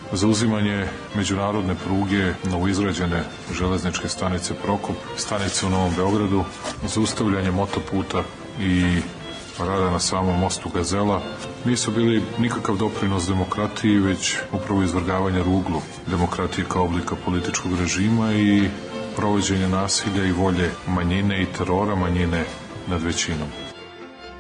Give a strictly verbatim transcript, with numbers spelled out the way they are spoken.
zauzimanje međunarodne pruge novoizgrađene železničke stanice Prokop, stanice u Novom Beogradu, zaustavljanje motoputa i rada na samom mostu Gazela nisu bili nikakav doprinos demokratiji, već upravo izvrgavanje ruglu demokratije kao oblika političkog režima i provođenje nasilja i volje manjine i terora manjine nad većinom.